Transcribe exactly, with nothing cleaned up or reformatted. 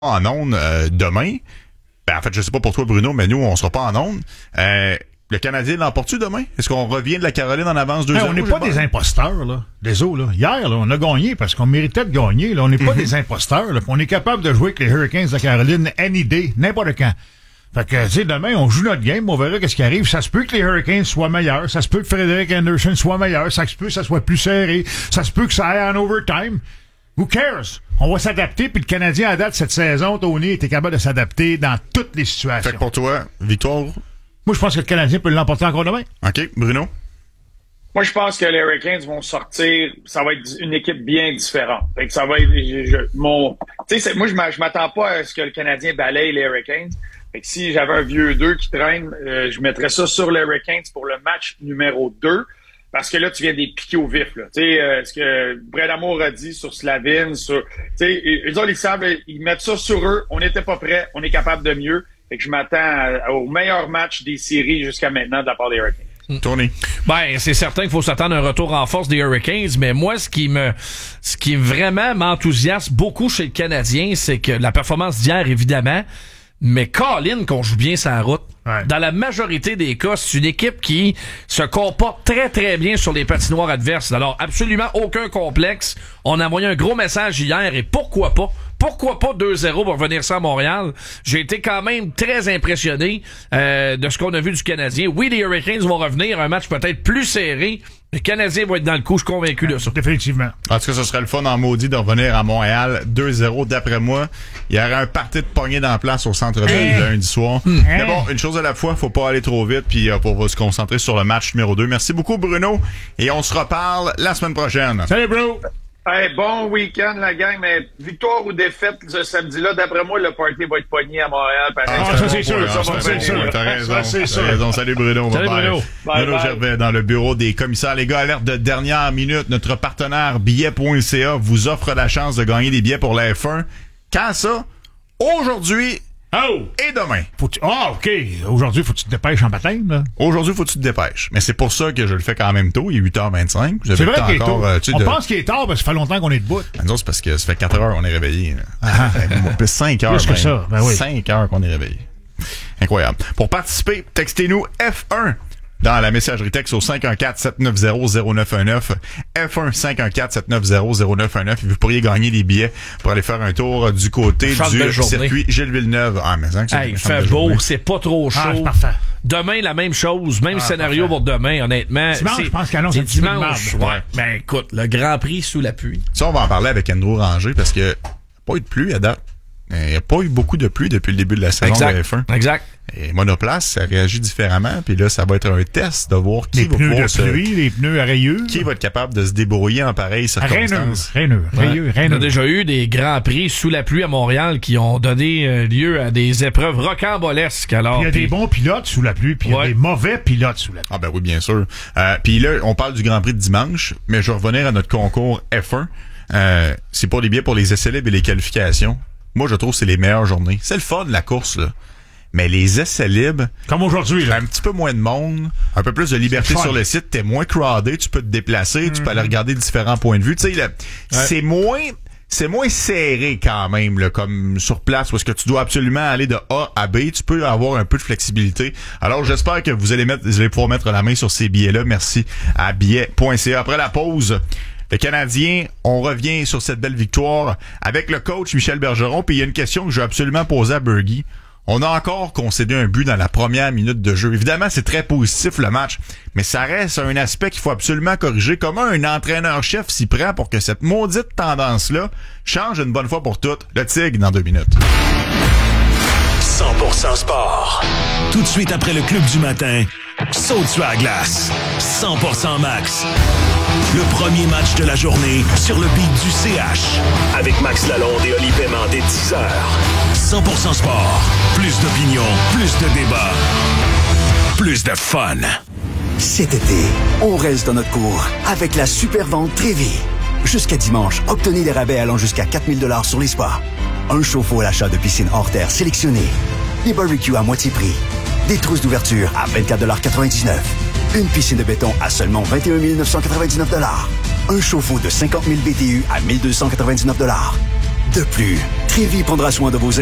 en ondes euh, demain. Ben, en fait, je sais pas pour toi, Bruno, mais nous, on sera pas en ondes. Euh, le Canadien l'emporte-tu demain? Est-ce qu'on revient de la Caroline en avance deux zéro? Hey, on n'est pas des imposteurs, là. Désolé, là. Hier, là, on a gagné parce qu'on méritait de gagner, là. On n'est pas mm-hmm. des imposteurs, là. On est capable de jouer avec les Hurricanes de Caroline any day, n'importe quand. Fait que, tu sais, demain, on joue notre game, on verra qu'est-ce qui arrive. Ça se peut que les Hurricanes soient meilleurs. Ça se peut que Frederick Anderson soit meilleur. Ça se peut que ça soit plus serré. Ça se peut que ça aille en overtime. Who cares? On va s'adapter, puis le Canadien, à date, cette saison, Tony, était capable de s'adapter dans toutes les situations. Fait que pour toi, victoire? Moi, je pense que le Canadien peut l'emporter encore demain. OK. Bruno? Moi, je pense que les Hurricanes vont sortir, ça va être une équipe bien différente. Fait que ça va être, je, je, mon, tu sais, moi, je m'attends pas à ce que le Canadien balaye les Hurricanes. Fait que si j'avais un vieux deux qui traîne, euh, je mettrais ça sur les Hurricanes pour le match numéro deux. Parce que là, tu viens des piquer au vif, là. Tu sais, euh, ce que Brad Amour a dit sur Slavin, sur, tu sais, ils, ils savent, ils mettent ça sur eux. On n'était pas prêts. On est capable de mieux. Fait que je m'attends à, au meilleur match des séries jusqu'à maintenant de la part des Hurricanes. Tony. Ben, c'est certain qu'il faut s'attendre à un retour en force des Hurricanes, mais moi, ce qui me, ce qui vraiment m'enthousiasme beaucoup chez le Canadien, c'est que la performance d'hier, évidemment, mais Colin qu'on joue bien sa route. Ouais. Dans la majorité des cas, c'est une équipe qui se comporte très très bien sur les patinoires adverses. Alors, absolument aucun complexe. On a envoyé un gros message hier et pourquoi pas? Pourquoi pas deux zéro pour venir ça à Montréal? J'ai été quand même très impressionné euh, de ce qu'on a vu du Canadien. Oui, les Hurricanes vont revenir, un match peut-être plus serré. Les Canadiens vont être dans le coup, je suis convaincu de ça. Définitivement. En tout cas, ce serait le fun en maudit de revenir à Montréal deux zéro. D'après moi, il y aurait un party de pognée dans la place au centre-ville hey. lundi soir. Hey. Mais bon, une chose à la fois, faut pas aller trop vite, puis euh, on va se concentrer sur le match numéro deux. Merci beaucoup, Bruno, et on se reparle la semaine prochaine. Salut, Bruno! Hey, bon week-end, la gang, mais victoire ou défaite ce samedi-là, d'après moi, le party va être pogné à Montréal. Pareil, ah, ça, c'est sûr, ça, ça, c'est sûr. T'as raison, ça, c'est sûr. raison. Salut, Bruno. Salut, Bruno. Bye, Bruno Gervais, dans le bureau des commissaires. Les gars, alerte de dernière minute. Notre partenaire billets point c a vous offre la chance de gagner des billets pour la F un. Quand ça? Aujourd'hui. Oh! Et demain. Faut tu... Ah, oh, OK. Aujourd'hui, faut que tu te dépêches en baptême, là. Aujourd'hui, faut que tu te dépêches. Mais c'est pour ça que je le fais quand même tôt. Il est huit heures vingt-cinq. Vous avez c'est vrai qu'il est encore, tôt. euh, tu sais, on de... pense qu'il est tard parce que ça fait longtemps qu'on est debout. Ben, nous, c'est parce que ça fait quatre heures qu'on est réveillés. Ah. Plus cinq heures. Plus que ça. Ben oui. cinq heures qu'on est réveillés. Incroyable. Pour participer, textez-nous F un dans la messagerie texte au cinq un quatre sept neuf zéro zéro neuf un neuf. F un cinq un quatre sept neuf zéro zéro neuf un neuf. Et vous pourriez gagner des billets pour aller faire un tour du côté du circuit Gilles Villeneuve. Ah, mais hein, c'est hey, il fait beau, journée. C'est pas trop chaud. Ah, c'est parfait. Demain, la même chose, même ah, scénario parfait. Pour demain, honnêtement. Dimanche, c'est, je pense qu'annonce c'est dimanche. Ouais. Ben, écoute, le Grand Prix sous la pluie. Ça, on va en parler avec Andrew Ranger parce que pas eu de pluie à date. Il n'y a pas eu beaucoup de pluie depuis le début de la saison exact. de F un. Exact. Et Monoplace, ça réagit différemment. Puis là, ça va être un test de voir qui les va pneus pouvoir de se... pluie, les pneus à rayures. Qui va être capable de se débrouiller en pareille circonstance. Raineux, raineux, ouais. raineux. On a déjà eu des grands prix sous la pluie à Montréal qui ont donné euh, lieu à des épreuves rocambolesques. Alors, il y a puis... des bons pilotes sous la pluie, puis il ouais. y a des mauvais pilotes sous la pluie. Ah ben oui, bien sûr. Euh, puis là, on parle du Grand Prix de dimanche, mais je vais revenir à notre concours F un. Euh, c'est pour les billets pour les essais libres et les qualifications. Moi, je trouve que c'est les meilleures journées. C'est le fun de la course, là. Mais les essais libres... Comme aujourd'hui, là. Un petit peu moins de monde, un peu plus de liberté sur le site. T'es moins crowded, tu peux te déplacer, mm-hmm. tu peux aller regarder différents points de vue. Tu sais, là, ouais. c'est moins... C'est moins serré quand même, là, comme sur place, où est-ce que tu dois absolument aller de A à B. Tu peux avoir un peu de flexibilité. Alors, j'espère que vous allez mettre, vous allez pouvoir mettre la main sur ces billets-là. Merci à billets point c a. Après la pause... Le Canadien, on revient sur cette belle victoire avec le coach Michel Bergeron. Puis il y a une question que je veux absolument poser à Bergie. On a encore concédé un but dans la première minute de jeu. Évidemment, c'est très positif le match, mais ça reste un aspect qu'il faut absolument corriger. Comment un entraîneur-chef s'y prend pour que cette maudite tendance-là change une bonne fois pour toutes? Le Tigre dans deux minutes. cent pour cent sport. Tout de suite après le club du matin, saute sur la glace. cent pour cent max. Le premier match de la journée sur le beat du C H. Avec Max Lalonde et Oli Paiement dès dix heures. cent pour cent sport. Plus d'opinion, plus de débat, plus de fun. Cet été, on reste dans notre cours avec la super vente Trévis. Jusqu'à dimanche, obtenez des rabais allant jusqu'à quatre mille dollars sur les spas. Un chauffe-eau à l'achat de piscine hors terre sélectionnée. Des barbecues à moitié prix. Des trousses d'ouverture à vingt-quatre quatre-vingt-dix-neuf dollars. Une piscine de béton à seulement vingt et un mille neuf cent quatre-vingt-dix-neuf dollars. Un chauffe-eau de cinquante mille B T U à mille deux cent quatre-vingt-dix-neuf dollars. De plus, Trévi prendra soin de vos